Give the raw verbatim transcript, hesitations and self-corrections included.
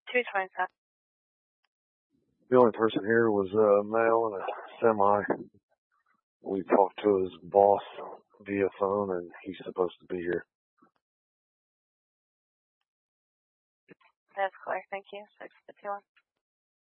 two twenty-seven. The only person here was a male in a semi. We talked to his boss via phone, and he's supposed to be here. That's clear. Thank you. six fifty-one.